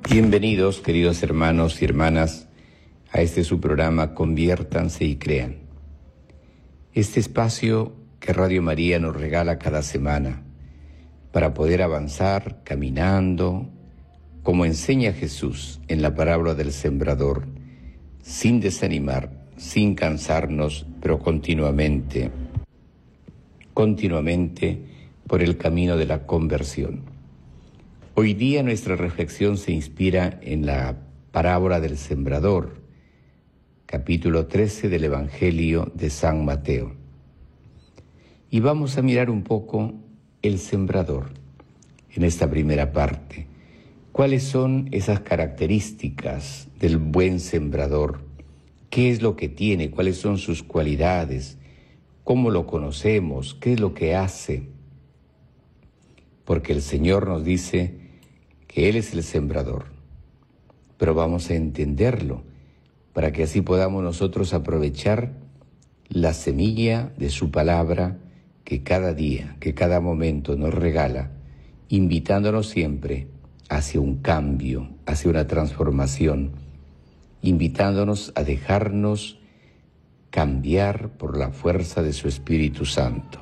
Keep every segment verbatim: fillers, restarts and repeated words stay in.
Bienvenidos, queridos hermanos y hermanas, a este su programa Conviértanse y Crean. Este espacio que Radio María nos regala cada semana para poder avanzar caminando, como enseña Jesús en la parábola del sembrador, sin desanimar, sin cansarnos, pero continuamente, continuamente por el camino de la conversión. Hoy día nuestra reflexión se inspira en la parábola del sembrador, capítulo trece del Evangelio de San Mateo. Y vamos a mirar un poco el sembrador en esta primera parte. ¿Cuáles son esas características del buen sembrador? ¿Qué es lo que tiene? ¿Cuáles son sus cualidades? ¿Cómo lo conocemos? ¿Qué es lo que hace? Porque el Señor nos dice que Él es el sembrador, pero vamos a entenderlo para que así podamos nosotros aprovechar la semilla de su palabra que cada día, que cada momento nos regala, invitándonos siempre hacia un cambio, hacia una transformación, invitándonos a dejarnos cambiar por la fuerza de su Espíritu Santo.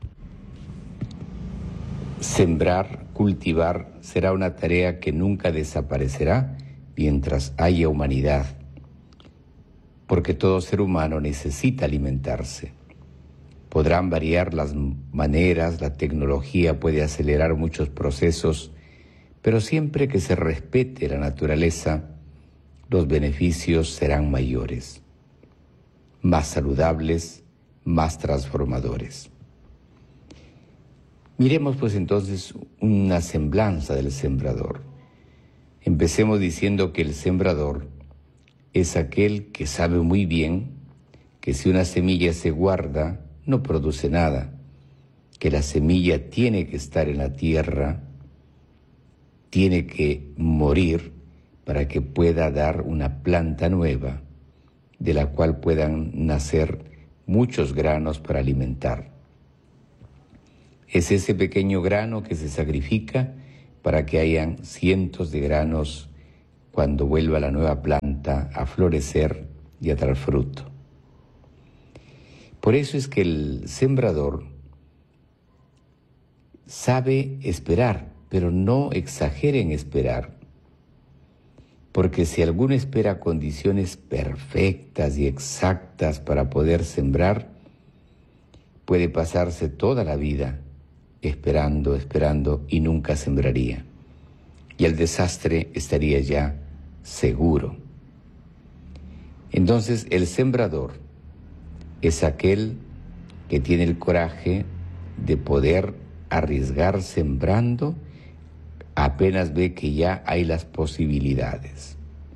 Sembrar, cultivar, será una tarea que nunca desaparecerá mientras haya humanidad, porque todo ser humano necesita alimentarse. Podrán variar las maneras, la tecnología puede acelerar muchos procesos, pero siempre que se respete la naturaleza, los beneficios serán mayores, más saludables, más transformadores. Miremos pues entonces una semblanza del sembrador. Empecemos diciendo que el sembrador es aquel que sabe muy bien que si una semilla se guarda, no produce nada, que la semilla tiene que estar en la tierra, tiene que morir para que pueda dar una planta nueva, de la cual puedan nacer muchos granos para alimentar. Es ese pequeño grano que se sacrifica para que hayan cientos de granos cuando vuelva la nueva planta a florecer y a dar fruto. Por eso es que el sembrador sabe esperar, pero no exagere en esperar. Porque si alguno espera condiciones perfectas y exactas para poder sembrar, puede pasarse toda la vida esperando, esperando y nunca sembraría. Y el desastre estaría ya seguro. Entonces el sembrador es aquel que tiene el coraje de poder arriesgar sembrando apenas ve que ya hay las posibilidades.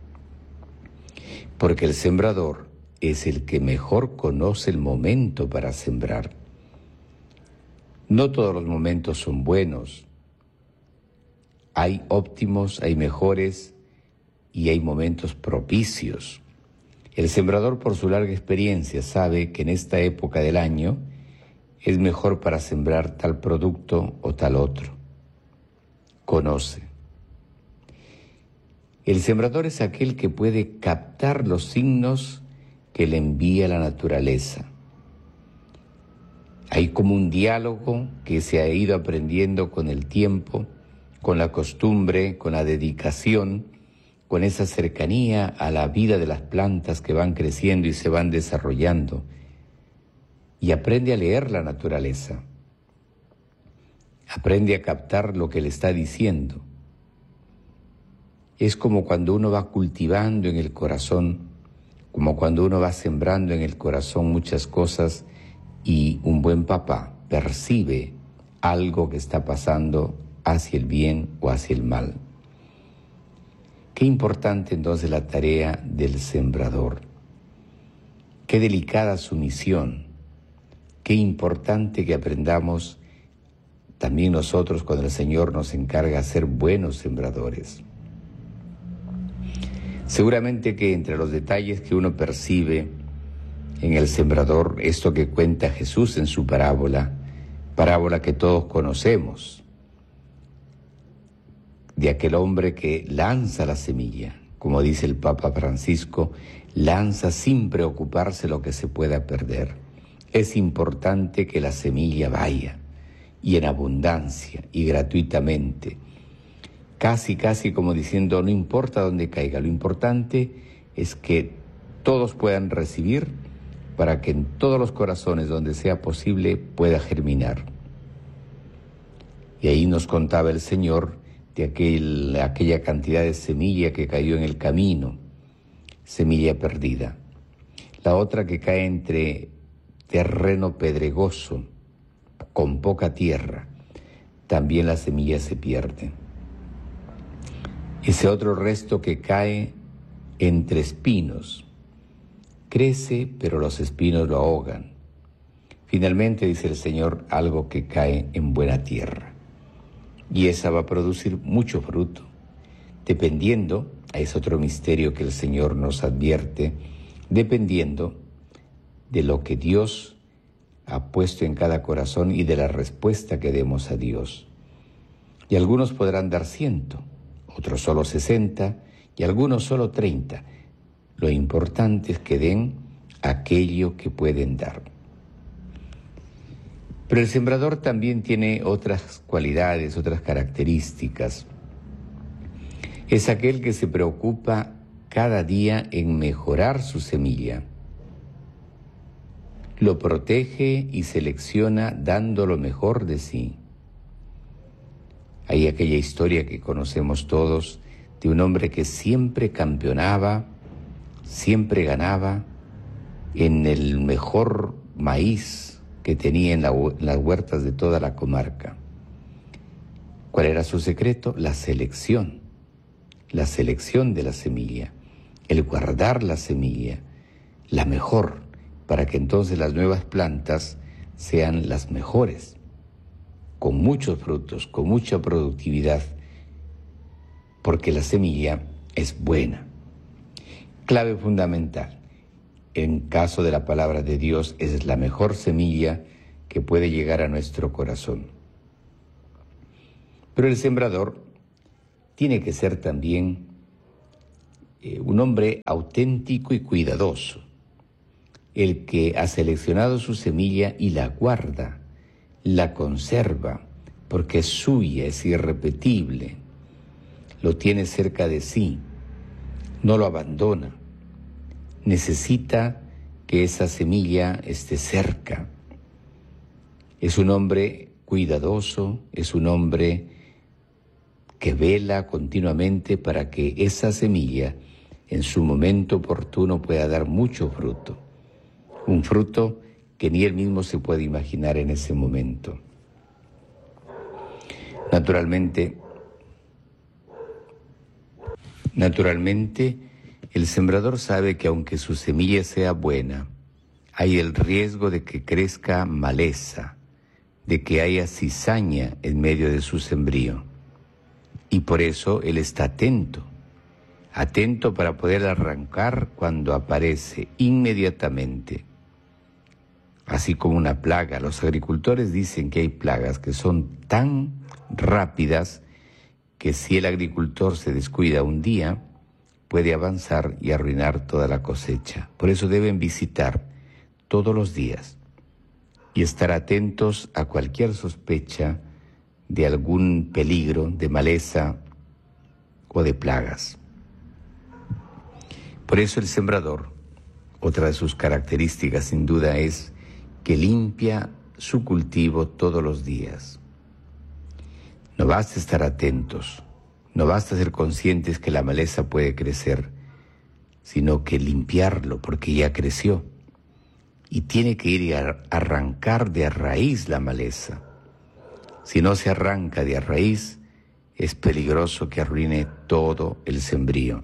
Porque el sembrador es el que mejor conoce el momento para sembrar. No todos los momentos son buenos. Hay óptimos, hay mejores y hay momentos propicios. El sembrador, por su larga experiencia, sabe que en esta época del año es mejor para sembrar tal producto o tal otro. Conoce. El sembrador es aquel que puede captar los signos que le envía la naturaleza. Hay como un diálogo que se ha ido aprendiendo con el tiempo, con la costumbre, con la dedicación, con esa cercanía a la vida de las plantas que van creciendo y se van desarrollando. Y aprende a leer la naturaleza. Aprende a captar lo que le está diciendo. Es como cuando uno va cultivando en el corazón, como cuando uno va sembrando en el corazón muchas cosas y un buen papá percibe algo que está pasando hacia el bien o hacia el mal. Qué importante entonces la tarea del sembrador. Qué delicada su misión. Qué importante que aprendamos también nosotros cuando el Señor nos encarga a ser buenos sembradores. Seguramente que entre los detalles que uno percibe en el sembrador, esto que cuenta Jesús en su parábola, parábola que todos conocemos, de aquel hombre que lanza la semilla. Como dice el Papa Francisco, lanza sin preocuparse lo que se pueda perder. Es importante que la semilla vaya, y en abundancia, y gratuitamente. Casi, casi como diciendo, no importa dónde caiga, lo importante es que todos puedan recibir para que en todos los corazones donde sea posible pueda germinar. Y ahí nos contaba el Señor de aquel, aquella cantidad de semilla que cayó en el camino, semilla perdida. La otra que cae entre terreno pedregoso, con poca tierra, también la semilla se pierde. Ese otro resto que cae entre espinos, crece, pero los espinos lo ahogan. Finalmente, dice el Señor, algo que cae en buena tierra. Y esa va a producir mucho fruto, dependiendo, es otro misterio que el Señor nos advierte, dependiendo de lo que Dios ha puesto en cada corazón y de la respuesta que demos a Dios. Y algunos podrán dar ciento, otros solo sesenta y algunos solo treinta. Lo importante es que den aquello que pueden dar. Pero el sembrador también tiene otras cualidades, otras características. Es aquel que se preocupa cada día en mejorar su semilla. Lo protege y selecciona dando lo mejor de sí. Hay aquella historia que conocemos todos de un hombre que siempre campeonaba, siempre ganaba en el mejor maíz que tenía en, la, en las huertas de toda la comarca. ¿Cuál era su secreto? La selección, la selección de la semilla, el guardar la semilla, la mejor, para que entonces las nuevas plantas sean las mejores, con muchos frutos, con mucha productividad, porque la semilla es buena. Clave fundamental. En caso de la palabra de Dios, es la mejor semilla que puede llegar a nuestro corazón. Pero el sembrador tiene que ser también eh, un hombre auténtico y cuidadoso, el que ha seleccionado su semilla y la guarda, la conserva, porque es suya, es irrepetible, lo tiene cerca de sí, no lo abandona. Necesita que esa semilla esté cerca. Es un hombre cuidadoso, es un hombre que vela continuamente para que esa semilla en su momento oportuno pueda dar mucho fruto. Un fruto que ni él mismo se puede imaginar en ese momento. Naturalmente, naturalmente, el sembrador sabe que aunque su semilla sea buena, hay el riesgo de que crezca maleza, de que haya cizaña en medio de su sembrío. Y por eso él está atento, atento para poder arrancar cuando aparece inmediatamente. Así como una plaga, los agricultores dicen que hay plagas que son tan rápidas que si el agricultor se descuida un día, puede avanzar y arruinar toda la cosecha. Por eso deben visitar todos los días y estar atentos a cualquier sospecha de algún peligro, de maleza o de plagas. Por eso el sembrador, otra de sus características sin duda es que limpia su cultivo todos los días. No basta estar atentos, no basta ser conscientes que la maleza puede crecer, sino que limpiarlo porque ya creció. Y tiene que ir a arrancar de a raíz la maleza. Si no se arranca de a raíz, es peligroso que arruine todo el sembrío.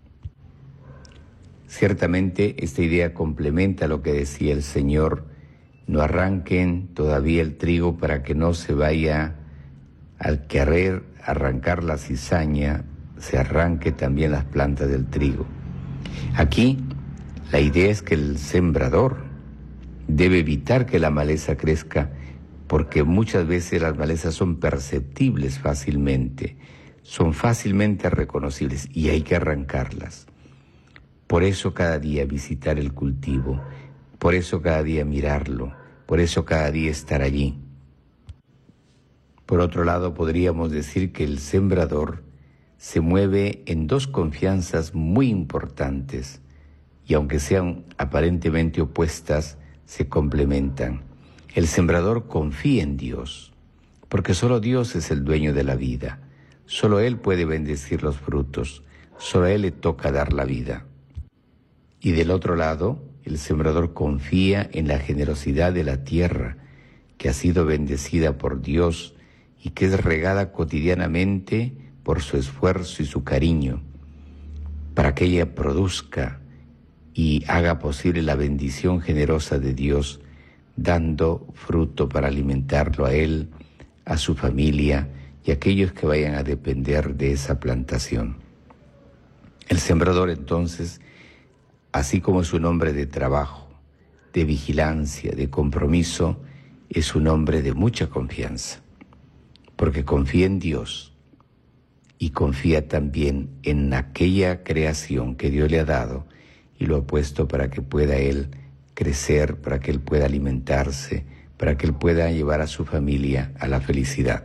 Ciertamente esta idea complementa lo que decía el Señor: no arranquen todavía el trigo para que no se vaya al querer arrancar la cizaña, se arranque también las plantas del trigo. Aquí la idea es que el sembrador debe evitar que la maleza crezca, porque muchas veces las malezas son perceptibles fácilmente, son fácilmente reconocibles y hay que arrancarlas. Por eso cada día visitar el cultivo, por eso cada día mirarlo, por eso cada día estar allí. Por otro lado, podríamos decir que el sembrador se mueve en dos confianzas muy importantes y aunque sean aparentemente opuestas, se complementan. El sembrador confía en Dios, porque solo Dios es el dueño de la vida. Solo Él puede bendecir los frutos, solo a Él le toca dar la vida. Y del otro lado, el sembrador confía en la generosidad de la tierra, que ha sido bendecida por Dios y que es regada cotidianamente por su esfuerzo y su cariño, para que ella produzca y haga posible la bendición generosa de Dios, dando fruto para alimentarlo a Él, a su familia y a aquellos que vayan a depender de esa plantación. El sembrador entonces, así como es un hombre de trabajo, de vigilancia, de compromiso, es un hombre de mucha confianza, porque confía en Dios y confía también en aquella creación que Dios le ha dado y lo ha puesto para que pueda él crecer, para que él pueda alimentarse, para que él pueda llevar a su familia a la felicidad.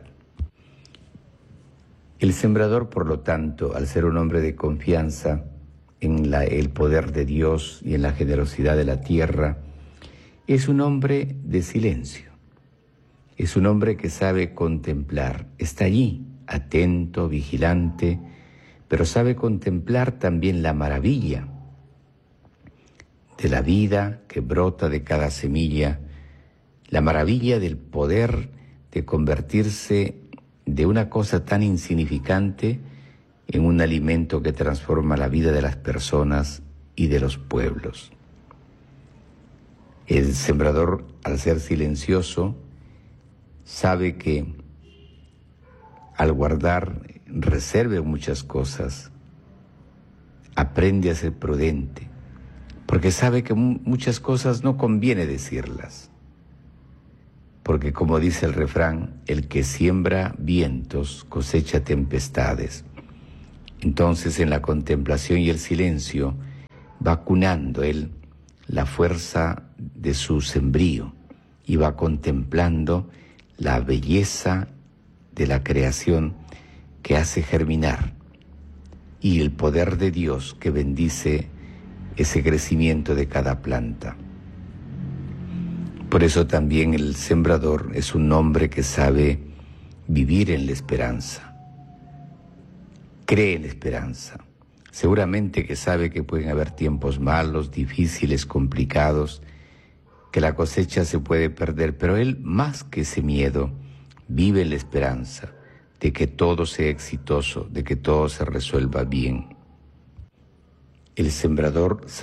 El sembrador, por lo tanto, al ser un hombre de confianza en la, el poder de Dios y en la generosidad de la tierra, es un hombre de silencio. Es un hombre que sabe contemplar, está allí, atento, vigilante, pero sabe contemplar también la maravilla de la vida que brota de cada semilla, la maravilla del poder de convertirse de una cosa tan insignificante en un alimento que transforma la vida de las personas y de los pueblos. El sembrador, al ser silencioso, sabe que al guardar reserva muchas cosas, aprende a ser prudente, porque sabe que muchas cosas no conviene decirlas. Porque como dice el refrán, el que siembra vientos cosecha tempestades. Entonces en la contemplación y el silencio va cunando él la fuerza de su sembrío y va contemplando la belleza de la creación que hace germinar y el poder de Dios que bendice ese crecimiento de cada planta. Por eso también el sembrador es un hombre que sabe vivir en la esperanza, cree en la esperanza. Seguramente que sabe que pueden haber tiempos malos, difíciles, complicados, que la cosecha se puede perder, pero él, más que ese miedo, vive en la esperanza de que todo sea exitoso, de que todo se resuelva bien. El sembrador